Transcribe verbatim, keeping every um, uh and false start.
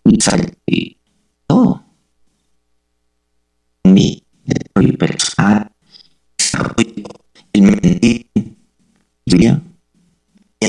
seperti itu. Mi per il personale, il mentin, via.